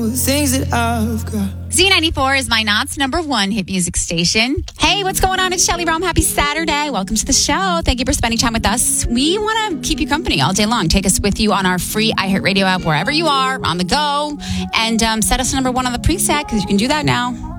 Things that I've got. Z94 is my Knott's number one hit music station. Hey, what's going on? It's Shelly Rome. Happy Saturday. Welcome to the show. Thank you for spending time with us. We want to keep you company all day long. Take us with you on our free iHeartRadio app, wherever you are, on the go, and set us number one on the preset, because you can do that now.